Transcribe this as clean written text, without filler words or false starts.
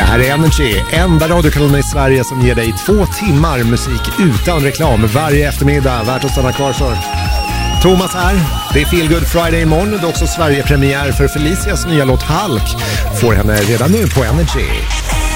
här är Energy, enda radiokanalen i Sverige som ger dig 2 timmar musik utan reklam varje eftermiddag. Värt att stanna kvar för. Thomas här. Det är Feel Good Friday imorgon. Det är också Sverige-premiär för Felicias nya låt Hulk. Får henne redan nu på Energy.